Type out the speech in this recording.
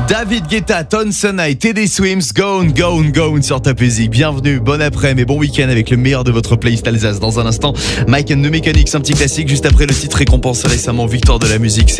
David Guetta, Tonsona et Teddy Swims, Gone, Gone, Gone sur Top Music. Bienvenue, bon après-midi et bon week-end avec le meilleur de votre playlist Alsace. Dans un instant, Mike and the Mechanics, un petit classique juste après le titre récompensé récemment victoire de la musique.